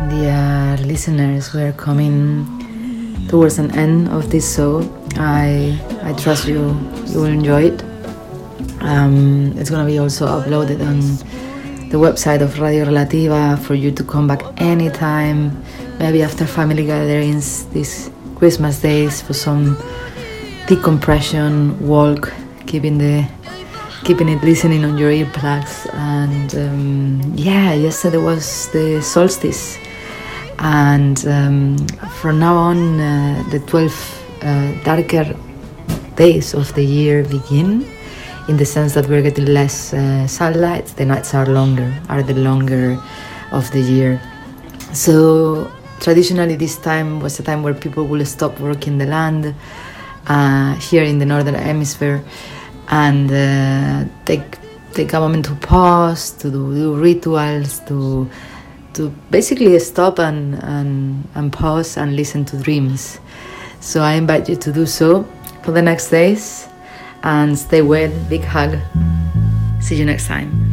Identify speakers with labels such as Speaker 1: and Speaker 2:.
Speaker 1: Dear listeners, we're coming towards an end of this show. I trust you will enjoy it. It's gonna be also uploaded on the website of Radio Relativa for you to come back anytime, maybe after family gatherings, these Christmas days, for some decompression walk, keeping it listening on your earplugs. And yesterday was the solstice, and from now on the 12 darker days of the year begin, in the sense that we're getting less sunlight. The nights are the longer of the year. So traditionally this time was a time where people will stop working the land here in the northern hemisphere, and take a moment to pause, to do rituals, to basically stop and pause and listen to dreams. So I invite you to do so for the next days, and stay well. Big hug. See you next time.